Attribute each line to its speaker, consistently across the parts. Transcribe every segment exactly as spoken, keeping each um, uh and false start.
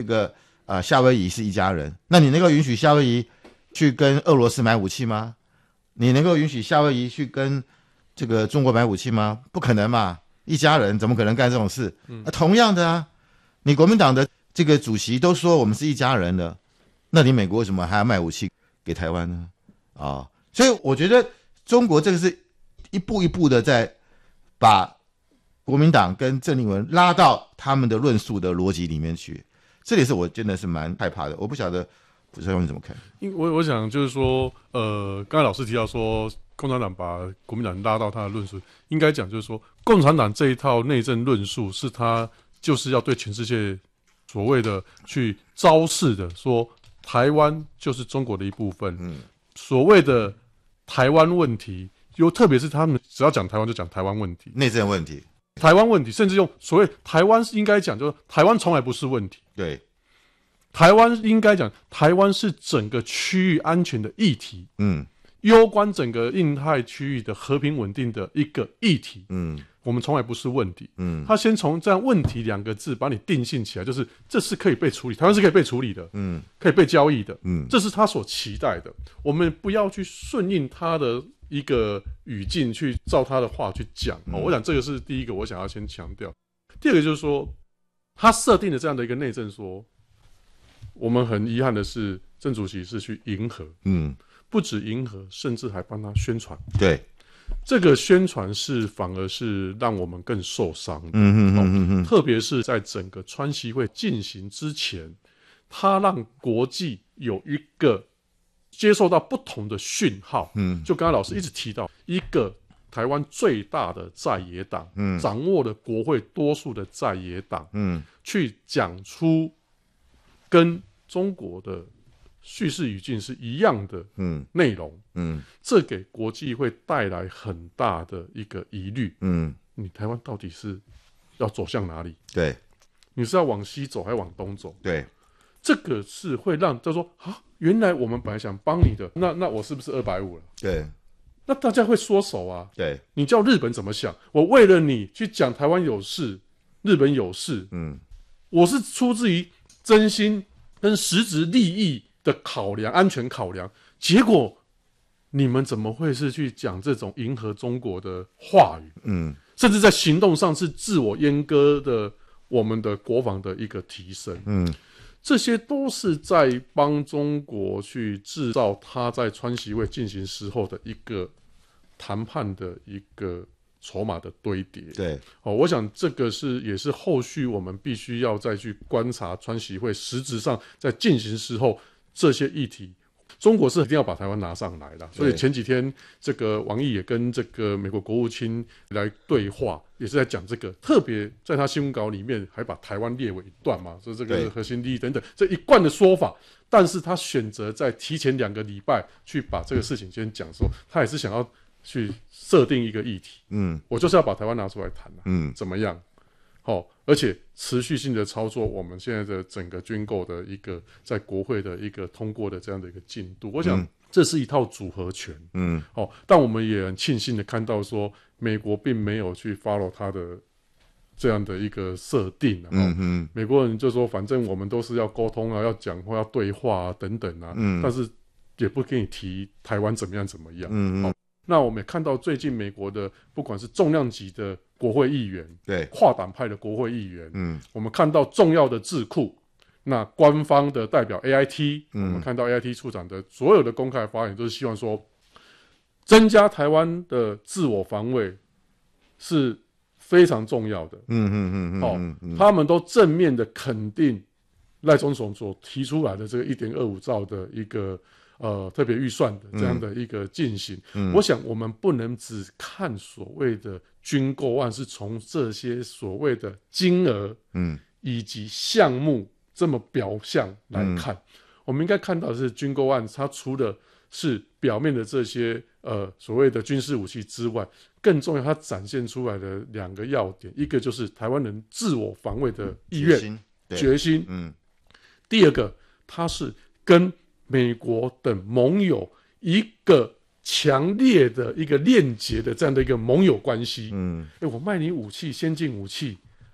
Speaker 1: 个啊、呃、夏威夷是一家人，那你能够允许夏威夷去跟俄罗斯买武器吗？你能够允许夏威夷去跟这个中国买武器吗？不可能嘛，一家人怎么可能干这种事？嗯啊、同样的啊，你国民党的这个主席都说我们是一家人的，那你美国为什么还要卖武器给台湾呢？啊，所以我觉得中国这个是一步一步的在把国民党跟郑丽文拉到他们的论述的逻辑里面去，这里是我真的是蛮害怕的。我不晓得傅哲勇你怎么看？
Speaker 2: 因我我想就是说，呃，刚才老师提到说，共产党把国民党拉到他的论述，应该讲就是说，共产党这一套内政论述是他就是要对全世界所谓的去昭示的，说台湾就是中国的一部分。嗯，所谓的台湾问题，又特别是他们只要讲台湾就讲台湾问题，
Speaker 1: 内政问题。
Speaker 2: 台湾问题，甚至用所谓台湾应该讲，就是台湾从来不是问题。
Speaker 1: 对，
Speaker 2: 台湾应该讲，台湾是整个区域安全的议题，
Speaker 1: 嗯，
Speaker 2: 攸关整个印太区域的和平稳定的一个议题，
Speaker 1: 嗯，
Speaker 2: 我们从来不是问题，
Speaker 1: 嗯，
Speaker 2: 他先从这样问题两个字把你定性起来，就是这是可以被处理，台湾是可以被处理的，嗯，可以被交易的，嗯，这是他所期待的，我们不要去顺应他的一个语境去照他的话去讲、嗯哦、我想这个是第一个我想要先强调。第二个就是说他设定的这样的一个内政说，我们很遗憾的是郑主席是去迎合，嗯，不止迎合，甚至还帮他宣传。
Speaker 1: 对，
Speaker 2: 这个宣传是反而是让我们更受伤的，
Speaker 1: 嗯嗯嗯嗯，
Speaker 2: 特别是在整个川习会进行之前，他让国际有一个接受到不同的讯号，嗯，就刚才老师一直提到，一个台湾最大的在野党，嗯，掌握了国会多数的在野党，嗯，去讲出跟中国的叙事语境是一样的内容，嗯嗯，这给国际会带来很大的一个疑虑，嗯，你台湾到底是要走向哪里？
Speaker 1: 对，
Speaker 2: 你是要往西走还是往东走？
Speaker 1: 对，
Speaker 2: 这个是会让就说啊，原来我们本来想帮你的，那那我是不是二百五了？
Speaker 1: 对，
Speaker 2: 那大家会缩手啊。
Speaker 1: 对，
Speaker 2: 你叫日本怎么想？我为了你去讲台湾有事，日本有事，嗯，我是出自于真心跟实质利益的考量、安全考量，结果你们怎么会是去讲这种迎合中国的话语？嗯，甚至在行动上是自我阉割的我们的国防的一个提升。嗯，这些都是在帮中国去制造他在川习会进行时候的一个谈判的一个筹码的堆叠。
Speaker 1: 对，
Speaker 2: 哦，我想这个是也是后续我们必须要再去观察川习会实质上在进行时候这些议题。中国是一定要把台湾拿上来的，所以前几天这个王毅也跟这个美国国务卿来对话，也是在讲这个，特别在他新闻稿里面还把台湾列为一段嘛，说这个核心利益等等这一贯的说法，但是他选择在提前两个礼拜去把这个事情先讲说，他也是想要去设定一个议题，嗯，我就是要把台湾拿出来谈、啊、嗯，怎么样？好、哦，而且持续性的操作我们现在的整个军购的一个在国会的一个通过的这样的一个进度，我想这是一套组合拳，嗯，好、哦，但我们也很庆幸的看到说，美国并没有去 follow 他的这样的一个设定、啊，嗯嗯，美国人就说反正我们都是要沟通啊，要讲话，要对话啊，等等啊，嗯，但是也不给你提台湾怎么样怎么样，嗯嗯。哦，那我们也看到最近美国的不管是重量级的国会议员，对，跨党派的国会议员，嗯，我们看到重要的智库，那官方的代表 A I T，嗯，我们看到 A I T 处长的所有的公开发言都是希望说，增加台湾的自我防卫是非常重要的，嗯嗯嗯嗯，哦，嗯，他们都正面的肯定赖总统所提出来的这个 一点二五兆的一个呃，特别预算的这样的一个进行、嗯嗯，我想我们不能只看所谓的军购案是从这些所谓的金额，嗯，以及项目这么表象来看、嗯，我们应该看到的是军购案，它除了是表面的这些呃所谓的军事武器之外，更重要，它展现出来的两个要点，一个就是台湾人自我防卫的意愿、决心，决心嗯，第二个，它是跟美国等盟友一个强烈的一个链结的这样的一个盟友关系，嗯，欸、我卖你武器，先进武器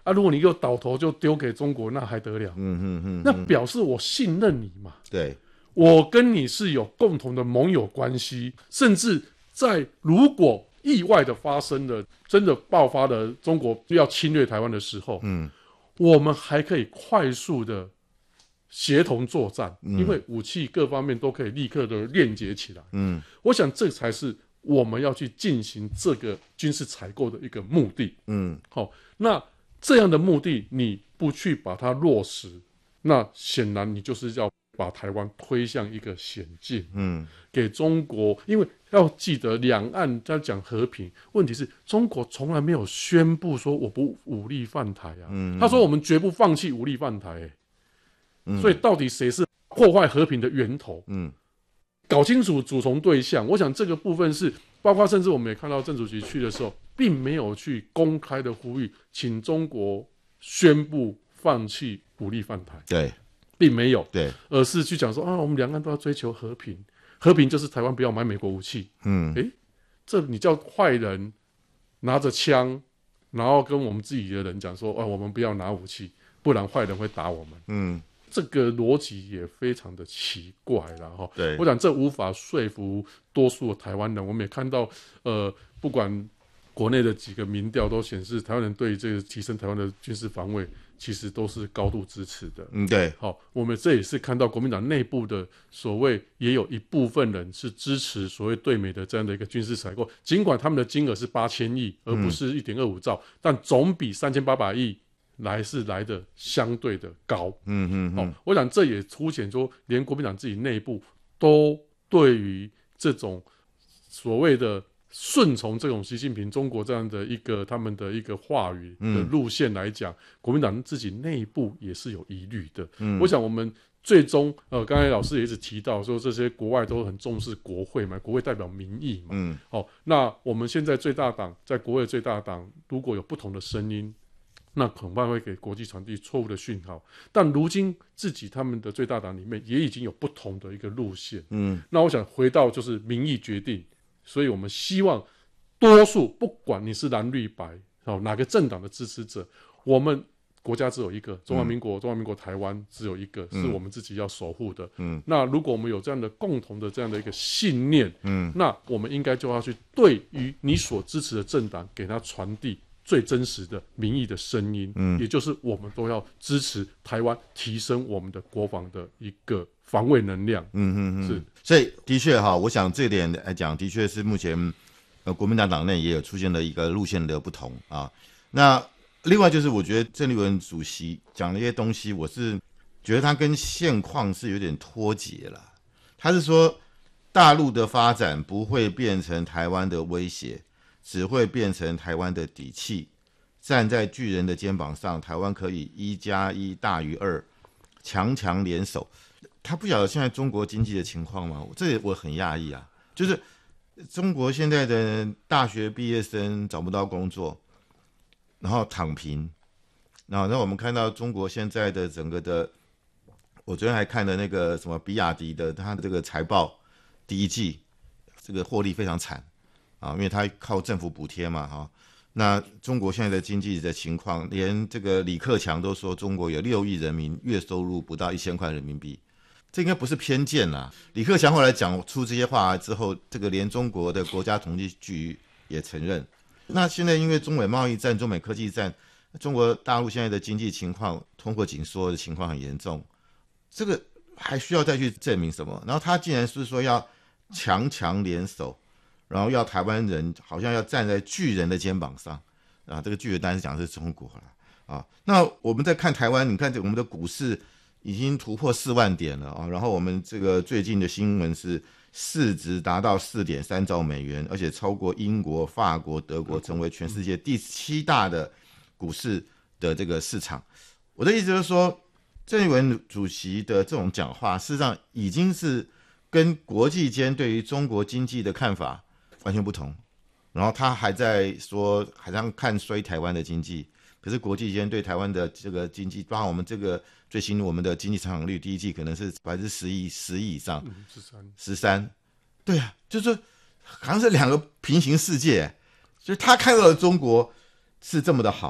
Speaker 2: 啊，如果你又倒头就丢给中国，那还得了？
Speaker 1: 嗯嗯嗯，
Speaker 2: 那表示我信任你嘛。
Speaker 1: 对，
Speaker 2: 我跟你是有共同的盟友关系，甚至在如果意外的发生了，真的爆发了中国要侵略台湾的时候，
Speaker 1: 嗯，
Speaker 2: 我们还可以快速的协同作战，
Speaker 1: 嗯、
Speaker 2: 因为武器各方面都可以立刻的链接起来。
Speaker 1: 嗯，
Speaker 2: 我想这才是我们要去进行这个军事采购的一个目的。
Speaker 1: 嗯，
Speaker 2: 好、哦，那这样的目的你不去把它落实，那显然你就是要把台湾推向一个险境。
Speaker 1: 嗯，
Speaker 2: 给中国，因为要记得两岸在讲和平，问题是中国从来没有宣布说我不武力犯台啊。嗯、他说我们绝不放弃武力犯台、欸嗯，所以到底谁是破坏和平的源头？嗯，搞清楚主从对象。我想这个部分是包括，甚至我们也看到郑主席去的时候，并没有去公开的呼吁，请中国宣布放弃武力犯台。
Speaker 1: 对，
Speaker 2: 并没有，
Speaker 1: 对，
Speaker 2: 而是去讲说啊，我们两岸都要追求和平，和平就是台湾不要买美国武器。嗯，哎，这你叫坏人拿着枪，然后跟我们自己的人讲说，啊，我们不要拿武器，不然坏人会打我们。嗯。这个逻辑也非常的奇怪啦齁。对，我想这无法说服多数的台湾人。我们也看到，呃，不管国内的几个民调都显示，台湾人对这个提升台湾的军事防卫，其实都是高度支持的。嗯，对。好，我们这也是看到国民党内部的所谓，也有一部分人是支持所谓对美的这样的一个军事采购，尽管他们的金额是八千亿，而不是一点二五兆，但总比三千八百亿。来是来的相对的高，嗯嗯嗯、哦，我想这也凸显说，连国民党自己内部都对于这种所谓的顺从这种习近平中国这样的一个他们的一个话语的路线来讲，嗯、国民党自己内部也是有疑虑的。嗯，我想我们最终，呃，刚才老师也一直提到说，这些国外都很重视国会嘛，国会代表民意嘛，嗯，哦，那我们现在最大党在国会最大党，如果有不同的声音。那恐怕会给国际传递错误的讯号，但如今自己他们的最大党里面也已经有不同的一个路线，嗯，那我想回到就是民意决定，所以我们希望多数不管你是蓝绿白，哦，哪个政党的支持者，我们国家只有一个，中华民国，嗯、中华民国台湾只有一个，是我们自己要守护的，嗯，那如果我们有这样的共同的这样的一个信念，嗯，那我们应该就要去对于你所支持的政党给他传递。最真实的民意的声音，嗯，也就是我们都要支持台湾提升我们的国防的一个防卫能量，嗯嗯嗯，是，
Speaker 1: 所以的确哈，我想这点来讲，的确是目前呃国民党党内也有出现了一个路线的不同啊。那另外就是我觉得郑丽文主席讲的一些东西，我是觉得他跟现况是有点脱节了。他是说大陆的发展不会变成台湾的威胁。只会变成台湾的底气，站在巨人的肩膀上，台湾可以一加一大于二，强强联手。他不晓得现在中国经济的情况吗？这也我很讶异啊，就是中国现在的大学毕业生找不到工作，然后躺平，然后那我们看到中国现在的整个的，我昨天还看了那个什么比亚迪的，它的这个财报第一季这个获利非常惨。啊，因为它靠政府补贴嘛，哈、啊。那中国现在的经济的情况，连这个李克强都说，中国有六亿人民月收入不到一千块人民币，这应该不是偏见啦。李克强后来讲出这些话之后，这个连中国的国家统计局也承认。那现在因为中美贸易战、中美科技战，中国大陆现在的经济情况，通货紧缩的情况很严重，这个还需要再去证明什么？然后他竟然是说要强强联手。然后要台湾人好像要站在巨人的肩膀上啊，这个巨人当然是讲的是中国了啊。那我们在看台湾，你看这我们的股市已经突破四万点了啊，然后我们这个最近的新闻是市值达到 四点三兆美元，而且超过英国、法国、德国，成为全世界第七大的股市的这个市场。我的意思就是说，郑丽文主席的这种讲话，事实上已经是跟国际间对于中国经济的看法完全不同，然后他还在说，好像看衰台湾的经济，可是国际间对台湾的这个经济，包括我们这个最新我们的经济成长率，第一季可能是百分之十亿、十亿以上，
Speaker 2: 十三、
Speaker 1: 十三，对啊，就是好像是两个平行世界，就是他看到的中国是这么的好，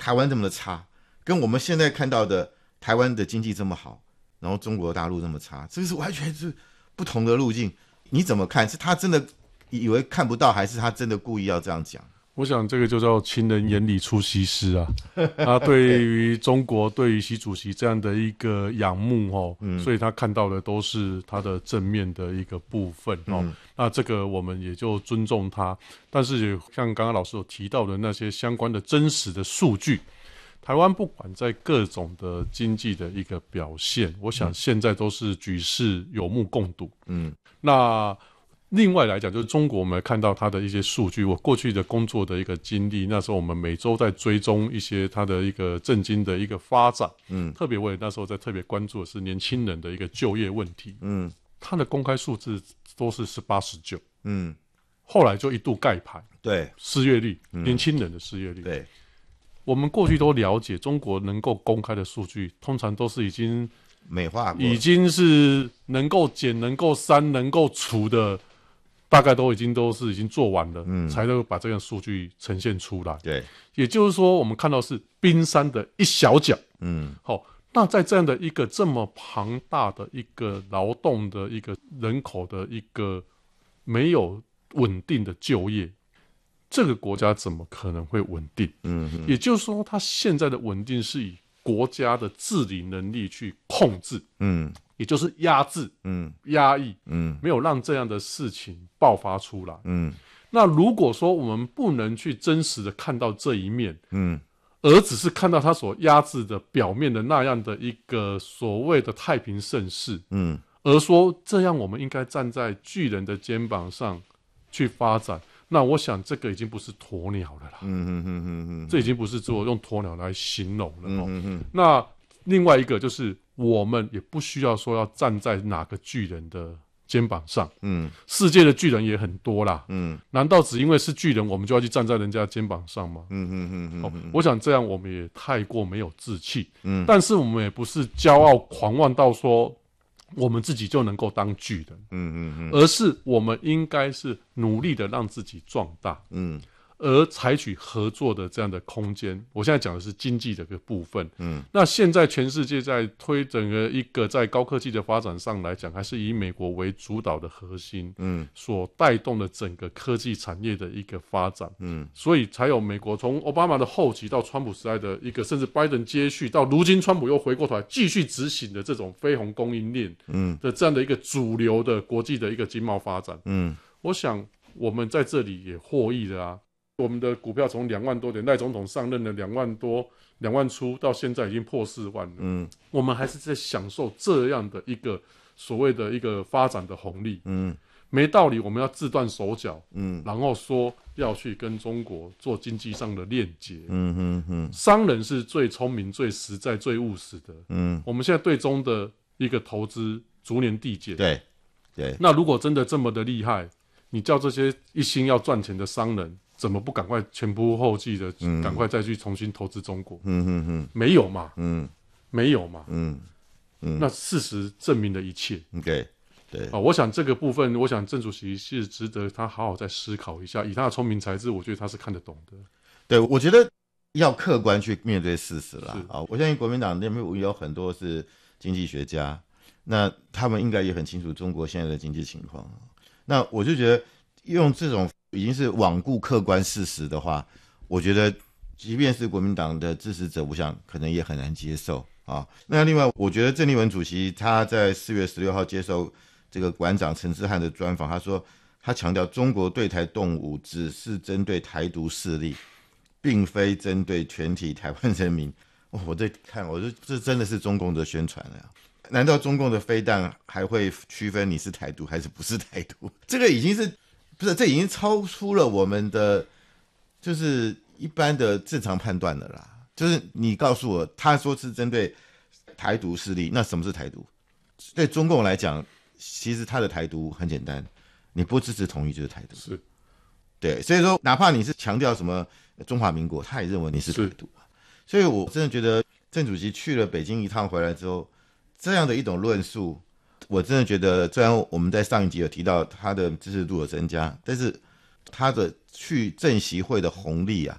Speaker 1: 台湾这么的差，跟我们现在看到的台湾的经济这么好，然后中国大陆这么差，这是完全是不同的路径。你怎么看？是他真的以为看不到，还是他真的故意要这样讲？
Speaker 2: 我想这个就叫情人眼里出西施啊。他对于中国，对于习主席这样的一个仰慕哦，嗯、所以他看到的都是他的正面的一个部分哦。嗯、那这个我们也就尊重他，但是也像刚刚老师有提到的那些相关的真实的数据，台湾不管在各种的经济的一个表现，我想现在都是举世有目共睹。嗯，那。另外来讲，就是中国，我们看到它的一些数据。我过去的工作的一个经历，那时候我们每周在追踪一些它的一个政经的一个发展。嗯，特别我也那时候在特别关注的是年轻人的一个就业问题。嗯，它的公开数字都是十八、十九。嗯，后来就一度盖牌。
Speaker 1: 对，
Speaker 2: 失业率，嗯、年轻人的失业率。
Speaker 1: 对，
Speaker 2: 我们过去都了解，中国能够公开的数据，通常都是已经
Speaker 1: 美化过，
Speaker 2: 已经是能够减、能够删、能够除的。大概都已经都是已经做完了，嗯，才能把这样数据呈现出来。
Speaker 1: 对，
Speaker 2: 也就是说，我们看到是冰山的一小角，嗯，好、哦，那在这样的一个这么庞大的一个劳动的一个人口的一个没有稳定的就业，这个国家怎么可能会稳定？嗯，也就是说，它现在的稳定是以国家的治理能力去控制，嗯。也就是压制、嗯，压抑，嗯，没有让这样的事情爆发出来，嗯。那如果说我们不能去真实的看到这一面，嗯，而只是看到他所压制的表面的那样的一个所谓的太平盛世，嗯，而说这样我们应该站在巨人的肩膀上去发展，那我想这个已经不是鸵鸟了啦，嗯嗯嗯嗯嗯，这已经不是只有用鸵鸟来形容了，嗯嗯嗯。那另外一个就是。我们也不需要说要站在哪个巨人的肩膀上，嗯，世界的巨人也很多啦，嗯，难道只因为是巨人，我们就要去站在人家的肩膀上吗？嗯嗯嗯嗯、哦，我想这样我们也太过没有志气，嗯，但是我们也不是骄傲狂妄到说我们自己就能够当巨人，嗯嗯嗯，而是我们应该是努力的让自己壮大，嗯。而采取合作的这样的空间，我现在讲的是经济的一个部分。嗯，那现在全世界在推整个一个在高科技的发展上来讲，还是以美国为主导的核心，嗯，所带动的整个科技产业的一个发展。嗯，所以才有美国从奥巴马的后期到川普时代的一个，甚至拜登接续到如今川普又回过头来继续执行的这种非红供应链，嗯的这样的一个主流的国际的一个经贸发展。嗯，我想我们在这里也获益了啊。我们的股票从两万多点，赖总统上任的两万多、两万出，到现在已经破四万了。嗯，我们还是在享受这样的一个所谓的一个发展的红利。嗯，没道理我们要自断手脚。嗯，然后说要去跟中国做经济上的链接。嗯嗯嗯，商人是最聪明、最实在、最务实的。嗯，我们现在对中的一个投资逐年递减。
Speaker 1: 对对，
Speaker 2: 那如果真的这么的厉害，你叫这些一心要赚钱的商人。怎么不赶快前仆后继的，赶、嗯、快再去重新投资中国？嗯嗯嗯，没有嘛，嗯，没有嘛，嗯嗯，那事实证明了一切。
Speaker 1: 对对
Speaker 2: 啊，我想这个部分，我想郑主席是值得他好好再思考一下。以他的聪明才智，我觉得他是看得懂的。
Speaker 1: 对，我觉得要客观去面对事实啦。啊，我相信国民党那边有很多是经济学家，那他们应该也很清楚中国现在的经济情况。那我就觉得用这种。已经是罔顾客观事实的话，我觉得即便是国民党的支持者，我想可能也很难接受啊。那另外，我觉得郑丽文主席他在四月十六号接受这个馆长陈之汉的专访，他说他强调中国对台动武只是针对台独势力，并非针对全体台湾人民。哦、我在看，我说这真的是中共的宣传了。难道中共的飞弹还会区分你是台独还是不是台独？这个已经是。不是，这已经超出了我们的就是一般的正常判断了啦。就是你告诉我，他说是针对台独势力，那什么是台独？对中共来讲，其实他的台独很简单，你不支持统一就是台独。
Speaker 2: 是，
Speaker 1: 对，所以说哪怕你是强调什么中华民国，他也认为你是台独。所以我真的觉得郑主席去了北京一趟回来之后，这样的一种论述。我真的觉得，虽然我们在上一集有提到他的支持度有增加，但是他的去政协会的红利啊，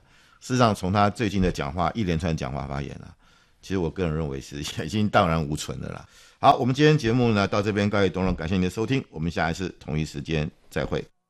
Speaker 1: 事实上从他最近的讲话一连串讲话发言啊，其实我个人认为是已经荡然无存了啦。好，我们今天节目呢到这边告一段落，感谢您的收听，我们下一次同一时间再会。